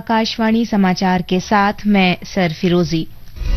आकाशवाणी समाचार के साथ मैं सरफिरोजी।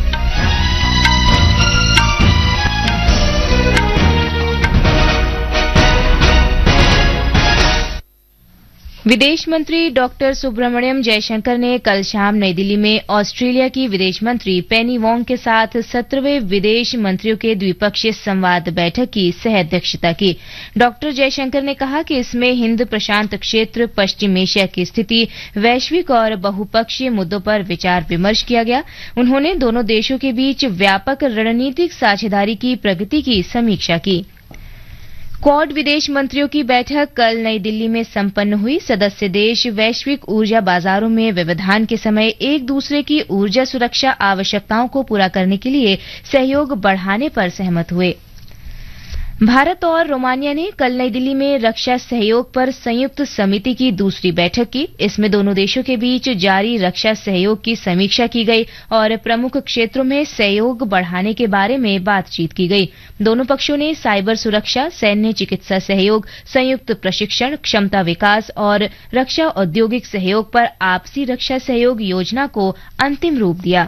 विदेश मंत्री डॉक्टर सुब्रमण्यम जयशंकर ने कल शाम नई दिल्ली में ऑस्ट्रेलिया की विदेश मंत्री पेनी वोंग के साथ 17वें विदेश मंत्रियों के द्विपक्षीय संवाद बैठक की सह-अध्यक्षता की। डॉक्टर जयशंकर ने कहा कि इसमें हिंद प्रशांत क्षेत्र, पश्चिम एशिया की स्थिति, वैश्विक और बहुपक्षीय मुद्दों पर विचार विमर्श किया गया। उन्होंने दोनों देशों के बीच व्यापक रणनीतिक साझेदारी की प्रगति की समीक्षा की। क्वाड विदेश मंत्रियों की बैठक कल नई दिल्ली में संपन्न हुई। सदस्य देश वैश्विक ऊर्जा बाजारों में व्यवधान के समय एक दूसरे की ऊर्जा सुरक्षा आवश्यकताओं को पूरा करने के लिए सहयोग बढ़ाने पर सहमत हुए। भारत और रोमानिया ने कल नई दिल्ली में रक्षा सहयोग पर संयुक्त समिति की दूसरी बैठक की। इसमें दोनों देशों के बीच जारी रक्षा सहयोग की समीक्षा की गई और प्रमुख क्षेत्रों में सहयोग बढ़ाने के बारे में बातचीत की गई। दोनों पक्षों ने साइबर सुरक्षा, सैन्य चिकित्सा सहयोग, संयुक्त प्रशिक्षण, क्षमता विकास और रक्षा औद्योगिक सहयोग पर आपसी रक्षा सहयोग योजना को अंतिम रूप दिया।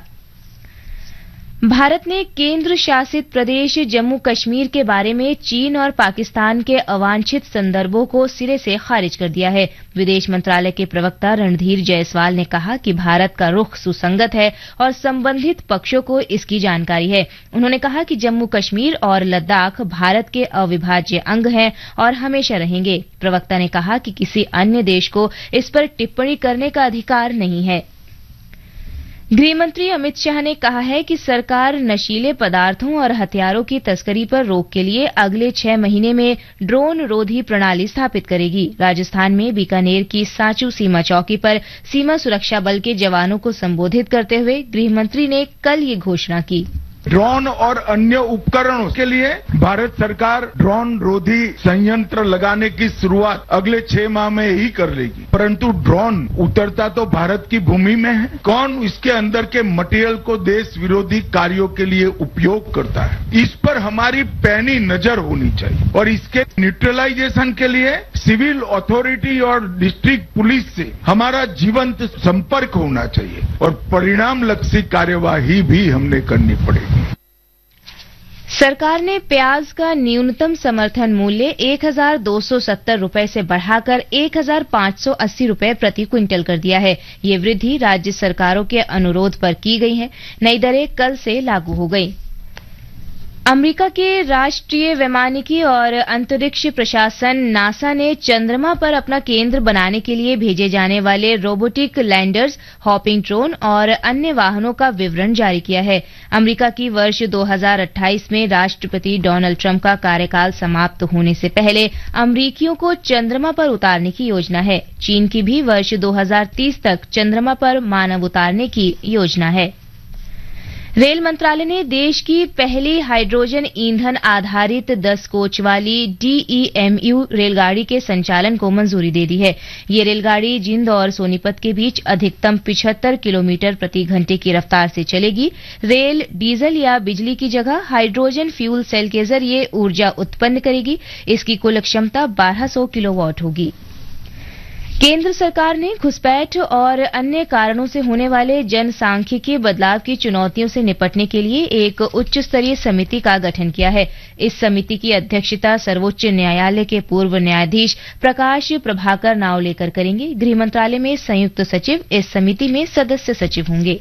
भारत ने केंद्र शासित प्रदेश जम्मू कश्मीर के बारे में चीन और पाकिस्तान के अवांछित संदर्भों को सिरे से खारिज कर दिया है। विदेश मंत्रालय के प्रवक्ता रणधीर जायसवाल ने कहा कि भारत का रुख सुसंगत है और संबंधित पक्षों को इसकी जानकारी है। उन्होंने कहा कि जम्मू कश्मीर और लद्दाख भारत के अविभाज्य अंग हैं और हमेशा रहेंगे। प्रवक्ता ने कहा कि किसी अन्य देश को इस पर टिप्पणी करने का अधिकार नहीं है। गृहमंत्री अमित शाह ने कहा है कि सरकार नशीले पदार्थों और हथियारों की तस्करी पर रोक के लिए अगले 6 महीने में ड्रोन रोधी प्रणाली स्थापित करेगी। राजस्थान में बीकानेर की सांचू सीमा चौकी पर सीमा सुरक्षा बल के जवानों को संबोधित करते हुए गृहमंत्री ने कल ये घोषणा की। ड्रोन और अन्य उपकरणों के लिए भारत सरकार ड्रोन रोधी संयंत्र लगाने की शुरुआत अगले 6 माह में ही कर लेगी। परंतु ड्रोन उतरता तो भारत की भूमि में है। कौन इसके अंदर के मटेरियल को देश विरोधी कार्यों के लिए उपयोग करता है, इस पर हमारी पैनी नजर होनी चाहिए और इसके न्यूट्रलाइजेशन के लिए सिविल अथॉरिटी और डिस्ट्रिक्ट पुलिस से हमारा जीवंत संपर्क होना चाहिए और परिणाम लक्षी कार्यवाही भी हमने करनी पड़ेगी। सरकार ने प्याज का न्यूनतम समर्थन मूल्य 1,270 रुपए से बढ़ाकर 1,580 रुपए प्रति क्विंटल कर दिया है। ये वृद्धि राज्य सरकारों के अनुरोध पर की गई है। नई दरें कल से लागू हो गई। अमेरिका के राष्ट्रीय वैमानिकी और अंतरिक्ष प्रशासन नासा ने चंद्रमा पर अपना केंद्र बनाने के लिए भेजे जाने वाले रोबोटिक लैंडर्स, हॉपिंग ड्रोन और अन्य वाहनों का विवरण जारी किया है। अमेरिका की वर्ष 2028 में राष्ट्रपति डोनाल्ड ट्रंप का कार्यकाल समाप्त होने से पहले अमेरिकियों को चंद्रमा पर उतारने की योजना है। चीन की भी वर्ष 2030 तक चंद्रमा पर मानव उतारने की योजना है। रेल मंत्रालय ने देश की पहली हाइड्रोजन ईंधन आधारित 10 कोच वाली DEMU रेलगाड़ी के संचालन को मंजूरी दे दी है। ये रेलगाड़ी जिंद और सोनीपत के बीच अधिकतम 75 किलोमीटर प्रति घंटे की रफ्तार से चलेगी। रेल डीजल या बिजली की जगह हाइड्रोजन फ्यूल सेल के जरिए ऊर्जा उत्पन्न करेगी। इसकी कुल क्षमता 1200 किलोवाट होगी। केंद्र सरकार ने घुसपैठ और अन्य कारणों से होने वाले जनसांख्यिकीय बदलाव की चुनौतियों से निपटने के लिए एक उच्च स्तरीय समिति का गठन किया है। इस समिति की अध्यक्षता सर्वोच्च न्यायालय के पूर्व न्यायाधीश प्रकाश प्रभाकर नावलेकर करेंगे। गृह मंत्रालय में संयुक्त सचिव इस समिति में सदस्य सचिव होंगे।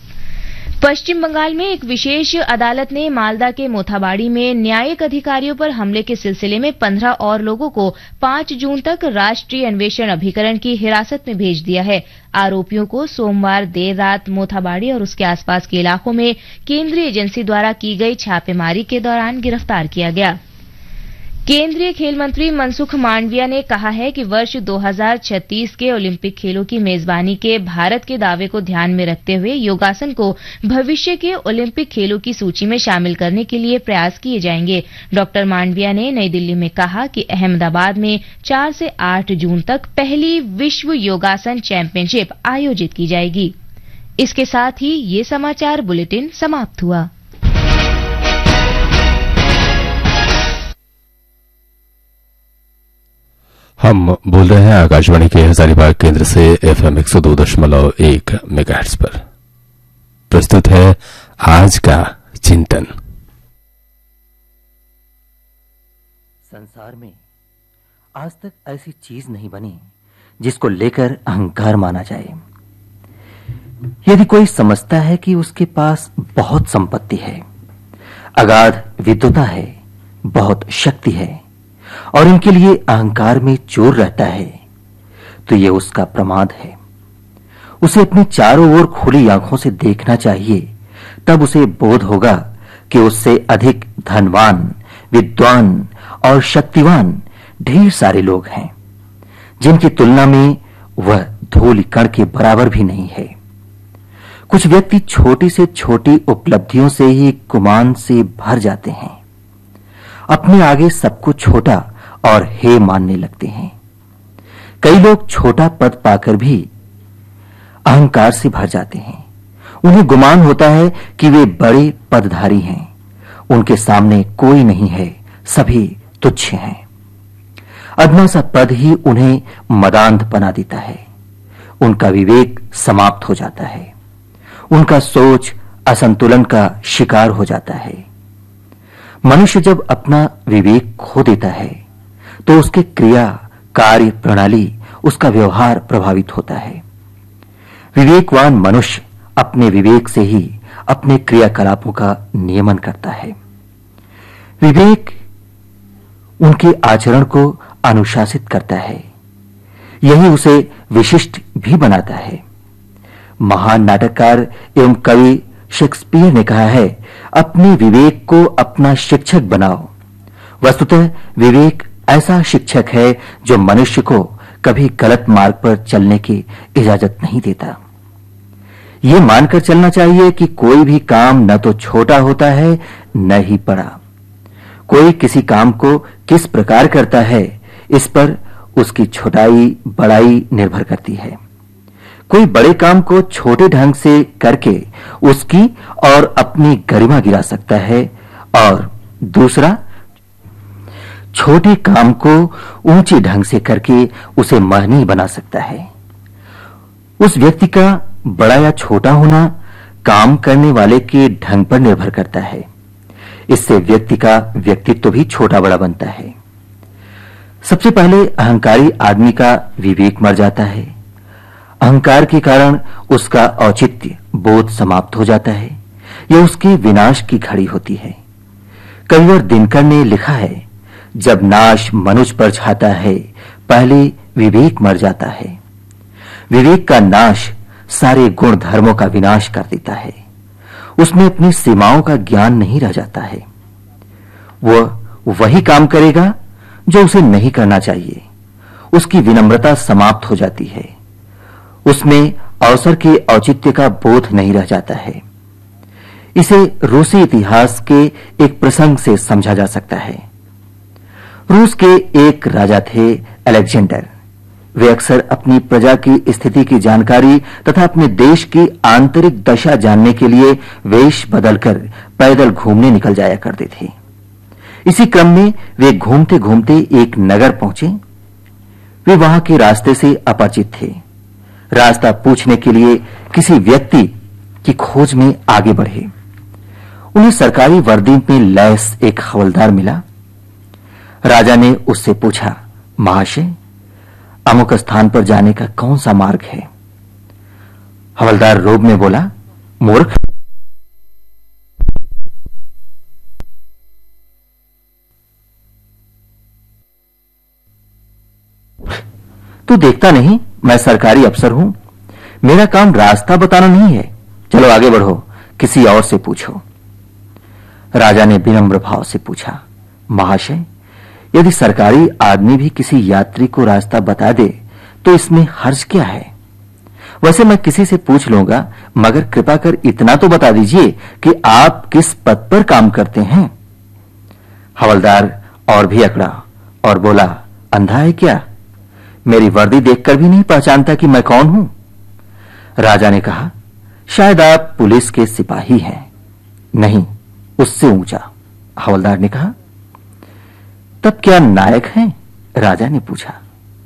पश्चिम बंगाल में एक विशेष अदालत ने मालदा के मोथाबाड़ी में न्यायिक अधिकारियों पर हमले के सिलसिले में 15 और लोगों को 5 जून तक राष्ट्रीय अन्वेषण अभिकरण की हिरासत में भेज दिया है। आरोपियों को सोमवार देर रात मोथाबाड़ी और उसके आसपास के इलाकों में केंद्रीय एजेंसी द्वारा की गई छापेमारी के दौरान गिरफ्तार किया गया। केंद्रीय खेल मंत्री मनसुख मांडविया ने कहा है कि वर्ष 2036 के ओलंपिक खेलों की मेजबानी के भारत के दावे को ध्यान में रखते हुए योगासन को भविष्य के ओलंपिक खेलों की सूची में शामिल करने के लिए प्रयास किए जाएंगे। डॉक्टर मांडविया ने नई दिल्ली में कहा कि अहमदाबाद में 4 से 8 जून तक पहली विश्व योगासन चैंपियनशिप आयोजित की जाएगी। इसके साथ ही ये समाचार बुलेटिन समाप्त हुआ। हम बोल रहे हैं आकाशवाणी के हजारीबाग केंद्र से FM 102.1 मेगाहर्ट्ज पर। प्रस्तुत है आज का चिंतन। संसार में आज तक ऐसी चीज नहीं बनी जिसको लेकर अहंकार माना जाए। यदि कोई समझता है कि उसके पास बहुत संपत्ति है, अगाध विद्वता है, बहुत शक्ति है और इनके लिए अहंकार में चोर रहता है, तो यह उसका प्रमाद है। उसे अपनी चारों ओर खुली आंखों से देखना चाहिए, तब उसे बोध होगा कि उससे अधिक धनवान, विद्वान और शक्तिवान ढेर सारे लोग हैं, जिनकी तुलना में वह धूल कण के बराबर भी नहीं है। कुछ व्यक्ति छोटी से छोटी उपलब्धियों से ही गुमान से भर जाते हैं, अपने आगे सब कुछ छोटा और हे मानने लगते हैं। कई लोग छोटा पद पाकर भी अहंकार से भर जाते हैं। उन्हें गुमान होता है कि वे बड़े पदधारी हैं, उनके सामने कोई नहीं है, सभी तुच्छ हैं। अदना सा पद ही उन्हें मदांध बना देता है। उनका विवेक समाप्त हो जाता है, उनका सोच असंतुलन का शिकार हो जाता है। मनुष्य जब अपना विवेक खो देता है तो उसके क्रिया, कार्य प्रणाली, उसका व्यवहार प्रभावित होता है। विवेकवान मनुष्य अपने विवेक से ही अपने क्रियाकलापों का नियमन करता है। विवेक उनके आचरण को अनुशासित करता है, यही उसे विशिष्ट भी बनाता है। महान नाटककार एवं कवि शेक्सपियर ने कहा है, अपने विवेक को अपना शिक्षक बनाओ। वस्तुतः विवेक ऐसा शिक्षक है जो मनुष्य को कभी गलत मार्ग पर चलने की इजाजत नहीं देता। यह मानकर चलना चाहिए कि कोई भी काम न तो छोटा होता है न ही बड़ा। कोई किसी काम को किस प्रकार करता है, इस पर उसकी छोटाई बड़ाई निर्भर करती है। कोई बड़े काम को छोटे ढंग से करके उसकी और अपनी गरिमा गिरा सकता है, और दूसरा छोटे काम को ऊंचे ढंग से करके उसे महनीय बना सकता है। उस व्यक्ति का बड़ा या छोटा होना काम करने वाले के ढंग पर निर्भर करता है। इससे व्यक्ति का व्यक्तित्व भी छोटा बड़ा बनता है। सबसे पहले अहंकारी आदमी का विवेक मर जाता है। अहंकार के कारण उसका औचित्य बोध समाप्त हो जाता है। यह उसके विनाश की घड़ी होती है। कविवर दिनकर ने लिखा है, जब नाश मनुष्य पर छाता है, पहले विवेक मर जाता है। विवेक का नाश सारे गुण धर्मों का विनाश कर देता है। उसमें अपनी सीमाओं का ज्ञान नहीं रह जाता है। वह वही काम करेगा जो उसे नहीं करना चाहिए। उसकी विनम्रता समाप्त हो जाती है। उसमें अवसर के औचित्य का बोध नहीं रह जाता है। इसे रूसी इतिहास के एक प्रसंग से समझा जा सकता है। रूस के एक राजा थे अलेक्जेंडर। वे अक्सर अपनी प्रजा की स्थिति की जानकारी तथा अपने देश की आंतरिक दशा जानने के लिए वेश बदलकर पैदल घूमने निकल जाया करते थे। इसी क्रम में वे घूमते घूमते एक नगर पहुंचे। वे वहां के रास्ते से अपरिचित थे। रास्ता पूछने के लिए किसी व्यक्ति की खोज में आगे बढ़े। उन्हें सरकारी वर्दी में लैस एक हवलदार मिला। राजा ने उससे पूछा, महाशय, अमुक स्थान पर जाने का कौन सा मार्ग है? हवलदार रोब में बोला, मूर्ख, तू देखता नहीं मैं सरकारी अफसर हूं। मेरा काम रास्ता बताना नहीं है। चलो आगे बढ़ो, किसी और से पूछो। राजा ने विनम्र भाव से पूछा, महाशय, यदि सरकारी आदमी भी किसी यात्री को रास्ता बता दे तो इसमें हर्ज क्या है? वैसे मैं किसी से पूछ लूंगा, मगर कृपा कर इतना तो बता दीजिए कि आप किस पद पर काम करते हैं। हवलदार और भी अकड़ा और बोला, अंधा है क्या? मेरी वर्दी देखकर भी नहीं पहचानता कि मैं कौन हूं? राजा ने कहा, शायद आप पुलिस के सिपाही हैं। नहीं, उससे ऊंचा। हवलदार ने कहा, तब क्या नायक हैं? राजा ने पूछा।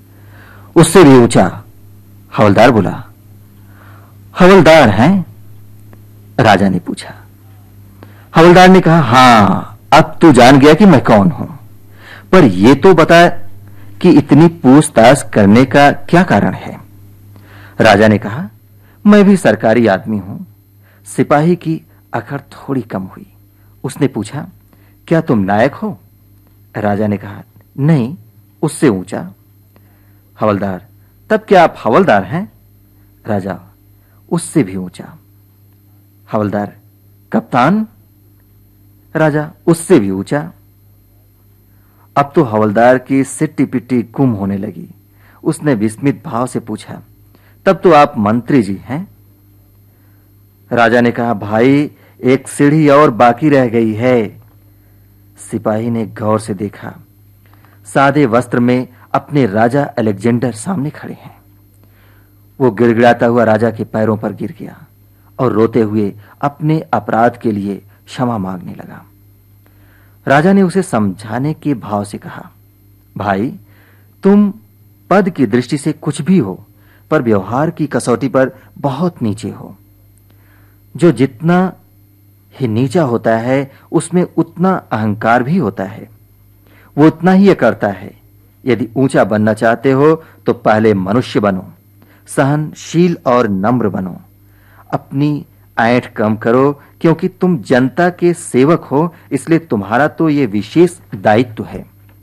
उससे भी ऊंचा। हवलदार बोला। हवलदार हैं? राजा ने पूछा। हवलदार ने कहा, हां, अब तू जान गया कि मैं कौन हूं, पर यह तो बता कि इतनी पूछताछ करने का क्या कारण है? राजा ने कहा, मैं भी सरकारी आदमी हूं। सिपाही की अकड़ थोड़ी कम हुई। उसने पूछा, क्या तुम नायक हो? राजा ने कहा, नहीं, उससे ऊंचा। हवलदार, तब क्या आप हवलदार हैं? राजा, उससे भी ऊंचा। हवलदार, कप्तान? राजा, उससे भी ऊंचा। अब तो हवलदार की सिट्टी पिट्टी गुम होने लगी। उसने विस्मित भाव से पूछा, तब तो आप मंत्री जी हैं? राजा ने कहा, भाई, एक सीढ़ी और बाकी रह गई है। सिपाही ने गौर से देखा। सादे वस्त्र में अपने राजा अलेक्जेंडर सामने खड़े हैं। वो गिड़गिड़ाता हुआ राजा के पैरों पर गिर गया और रोते हुए अपने अपराध के लिए क्षमा मांगने लगा। राजा ने उसे समझाने के भाव से कहा, भाई, तुम पद की दृष्टि से कुछ भी हो, पर व्यवहार की कसौटी पर बहुत नीचे हो। जो जितना ही नीचा होता है उसमें उतना अहंकार भी होता है। वो उतना ही करता है। यदि ऊंचा बनना चाहते हो तो पहले मनुष्य बनो, सहनशील और नम्र बनो। अपनी ऐंठ कम करो, क्योंकि तुम जनता के सेवक हो, इसलिए तुम्हारा तो यह विशेष दायित्व है।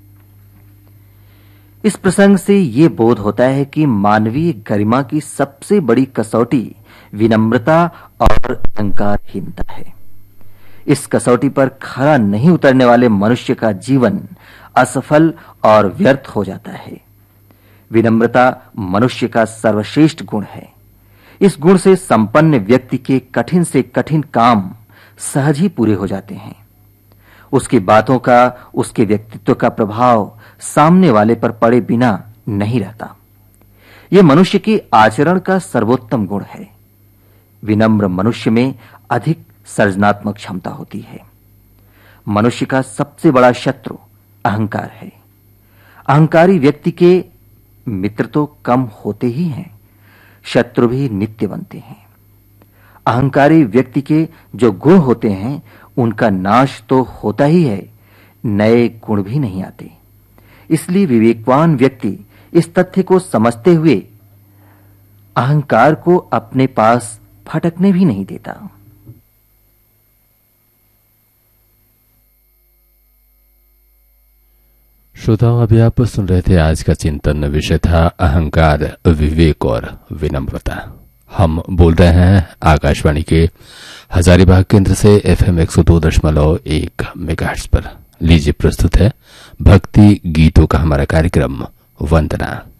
इस प्रसंग से यह बोध होता है कि मानवीय गरिमा की सबसे बड़ी कसौटी विनम्रता और अहंकारहीनता है। इस कसौटी पर खरा नहीं उतरने वाले मनुष्य का जीवन असफल और व्यर्थ हो जाता है। विनम्रता मनुष्य का सर्वश्रेष्ठ गुण है। इस गुण से संपन्न व्यक्ति के कठिन से कठिन काम सहज ही पूरे हो जाते हैं। उसकी बातों का, उसके व्यक्तित्व का प्रभाव सामने वाले पर पड़े बिना नहीं रहता। यह मनुष्य के आचरण का सर्वोत्तम गुण है। विनम्र मनुष्य में अधिक सृजनात्मक क्षमता होती है। मनुष्य का सबसे बड़ा शत्रु अहंकार है। अहंकारी व्यक्ति के मित्र तो कम होते ही हैं, शत्रु भी नित्य बनते हैं। अहंकारी व्यक्ति के जो गुण होते हैं उनका नाश तो होता ही है, नए गुण भी नहीं आते। इसलिए विवेकवान व्यक्ति इस तथ्य को समझते हुए अहंकार को अपने पास फटकने भी नहीं देता। श्रोताओं, अभी आप सुन रहे थे आज का चिंतन। विषय था अहंकार, विवेक और विनम्रता। हम बोल रहे हैं आकाशवाणी के हजारीबाग केंद्र से FM 102.1 मेगाहर्ट्ज पर। लीजिए, प्रस्तुत है भक्ति गीतों का हमारा कार्यक्रम वंदना।